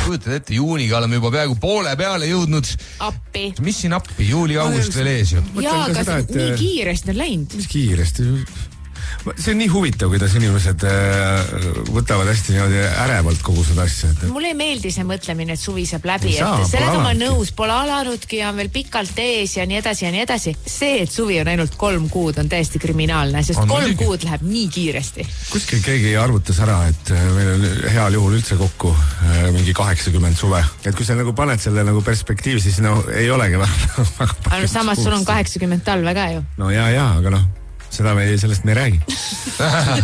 kujutad ette, juuniga oleme juba peaaegu poole peale jõudnud. Appi. Mis siin appi? Juuli-august veel ees ju. Jaa, aga nii kiiresti on läinud. Mis kiiresti? See on nii huvitav, kuidas inimesed võtavad hästi niimoodi ärevalt kogu seda asja. Mulle ei meeldi see mõtlemine, et suvi saab läbi. Sellega ma nõus, pole alanudki ja on veel pikalt ees ja nii edasi ja nii edasi. See, et suvi on ainult 3 kuud, on täiesti kriminaalne, sest 3 kuud läheb nii kiiresti. Kuskil keegi arvutas ära, et meil on heal juhul üldse kokku mingi 80 suve. Et kui sa nagu paned selle nagu perspektiivi, siis no ei olegi väga palju. Samas sul on 80 talve ka ju. No jaa, aga noh. Sellest me ei räägi.